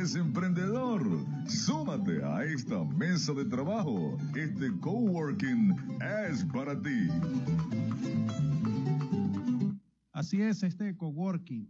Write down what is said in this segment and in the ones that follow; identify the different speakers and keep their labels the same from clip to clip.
Speaker 1: eres emprendedor, súmate a esta mesa de trabajo. Este coworking es para ti.
Speaker 2: Así es, este coworking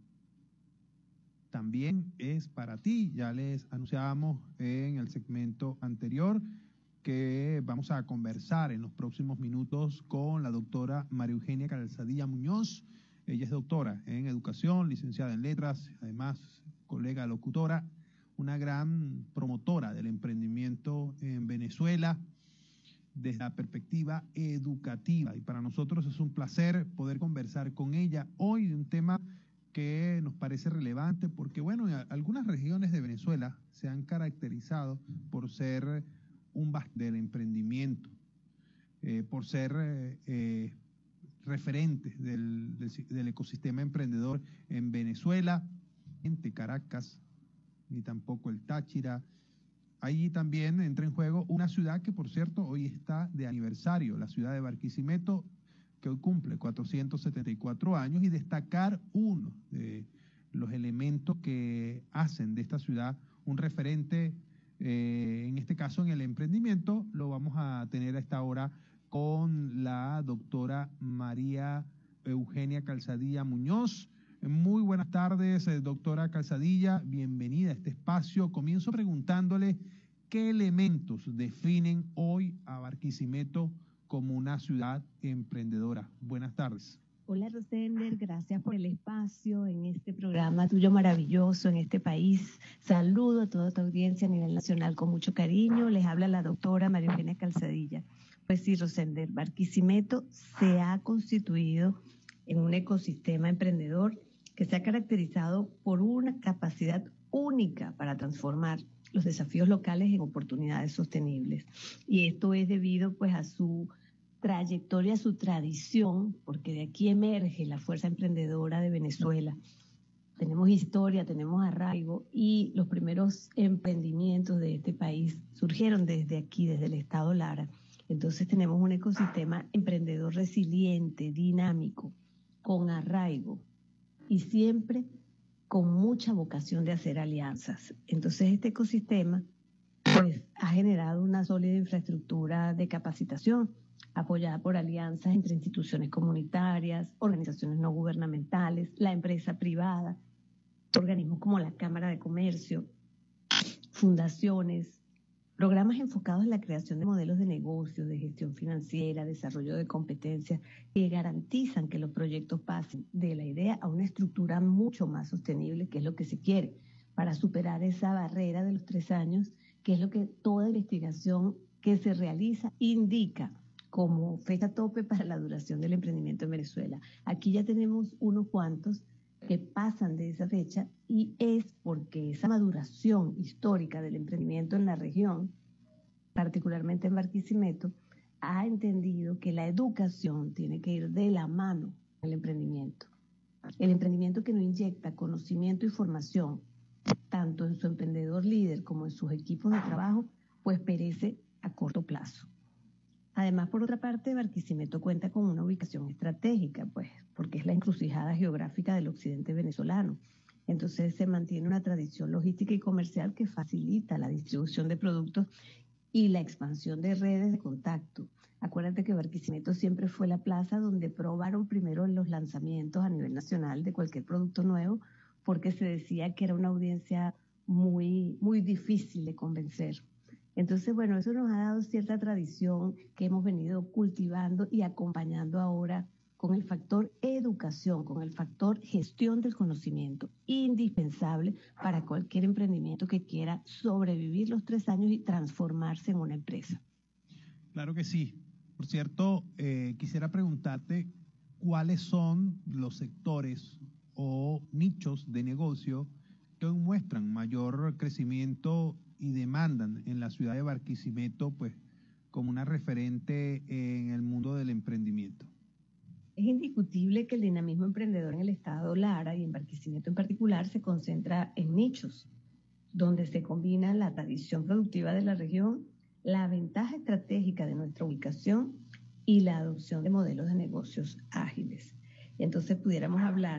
Speaker 2: también es para ti. Ya les anunciábamos en el segmento anterior que vamos a conversar en los próximos minutos con la doctora María Eugenia Calzadilla Muñoz. Ella es doctora en educación, licenciada en letras, además colega locutora, una gran promotora del emprendimiento en Venezuela desde la perspectiva educativa. Y para nosotros es un placer poder conversar con ella hoy de un tema que nos parece relevante porque, bueno, algunas regiones de Venezuela se han caracterizado por ser un bastión del emprendimiento, por ser referentes del ecosistema emprendedor en Venezuela, entre Caracas, ni tampoco el Táchira. Allí también entra en juego una ciudad que, por cierto, hoy está de aniversario, la ciudad de Barquisimeto, que hoy cumple 474 años, y destacar uno de los elementos que hacen de esta ciudad un referente, en este caso en el emprendimiento, lo vamos a tener a esta hora con la doctora María Eugenia Calzadilla Muñoz. Muy buenas tardes, doctora Calzadilla, bienvenida a este espacio. Comienzo preguntándole qué elementos definen hoy a Barquisimeto como una ciudad emprendedora. Buenas tardes.
Speaker 3: Hola Rosender, gracias por el espacio en este programa tuyo maravilloso en este país. Saludo a toda tu audiencia a nivel nacional con mucho cariño. Les habla la doctora María Eugenia Calzadilla. Pues sí, Rosender, Barquisimeto se ha constituido en un ecosistema emprendedor que se ha caracterizado por una capacidad única para transformar los desafíos locales en oportunidades sostenibles. Y esto es debido pues a su trayectoria, a su tradición, porque de aquí emerge la fuerza emprendedora de Venezuela. Tenemos historia, tenemos arraigo, y los primeros emprendimientos de este país surgieron desde aquí, desde el estado Lara. Entonces tenemos un ecosistema emprendedor resiliente, dinámico, con arraigo y siempre con mucha vocación de hacer alianzas. Entonces este ecosistema pues ha generado una sólida infraestructura de capacitación apoyada por alianzas entre instituciones comunitarias, organizaciones no gubernamentales, la empresa privada, organismos como la Cámara de Comercio, fundaciones, programas enfocados en la creación de modelos de negocio, de gestión financiera, desarrollo de competencias que garantizan que los proyectos pasen de la idea a una estructura mucho más sostenible, que es lo que se quiere, para superar esa barrera de los 3 años, que es lo que toda investigación que se realiza indica como fecha tope para la duración del emprendimiento en Venezuela. Aquí ya tenemos unos cuantos que pasan de esa fecha, y es porque esa maduración histórica del emprendimiento en la región, particularmente en Barquisimeto, ha entendido que la educación tiene que ir de la mano del emprendimiento. El emprendimiento que no inyecta conocimiento y formación, tanto en su emprendedor líder como en sus equipos de trabajo, pues perece a corto plazo. Además, por otra parte, Barquisimeto cuenta con una ubicación estratégica, pues, porque es la encrucijada geográfica del occidente venezolano. Entonces se mantiene una tradición logística y comercial que facilita la distribución de productos y la expansión de redes de contacto. Acuérdate que Barquisimeto siempre fue la plaza donde probaron primero los lanzamientos a nivel nacional de cualquier producto nuevo, porque se decía que era una audiencia muy difícil de convencer. Entonces, bueno, eso nos ha dado cierta tradición que hemos venido cultivando y acompañando ahora con el factor educación, con el factor gestión del conocimiento, indispensable para cualquier emprendimiento que quiera sobrevivir los 3 años y transformarse en una empresa.
Speaker 2: Claro que sí. Por cierto, quisiera preguntarte cuáles son los sectores o nichos de negocio que hoy muestran mayor crecimiento y demandan en la ciudad de Barquisimeto, pues, como una referente en el mundo del emprendimiento.
Speaker 3: Es indiscutible que el dinamismo emprendedor en el estado Lara y en Barquisimeto en particular se concentra en nichos, donde se combina la tradición productiva de la región, la ventaja estratégica de nuestra ubicación y la adopción de modelos de negocios ágiles. Entonces pudiéramos hablar